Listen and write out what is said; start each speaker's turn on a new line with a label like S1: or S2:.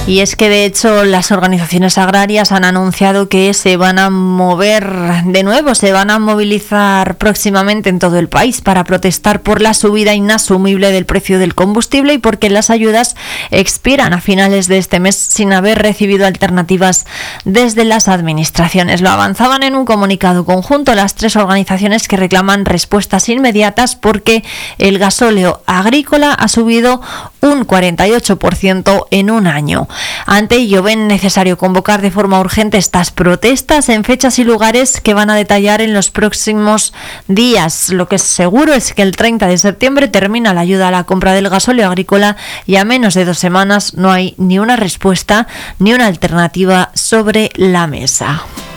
S1: Y es que de hecho las organizaciones agrarias han anunciado que se van a mover de nuevo, se van a movilizar próximamente en todo el país para protestar por la subida inasumible del precio del combustible y porque las ayudas expiran a finales de este mes sin haber recibido alternativas desde las administraciones. Lo avanzaban en un comunicado conjunto las tres organizaciones que reclaman respuestas inmediatas porque el gasóleo agrícola ha subido un 48% en un año. Ante ello, ven necesario convocar de forma urgente estas protestas en fechas y lugares que van a detallar en los próximos días. Lo que es seguro es que el 30 de septiembre termina la ayuda a la compra del gasóleo agrícola y a menos de 2 semanas no hay ni una respuesta ni una alternativa sobre la mesa.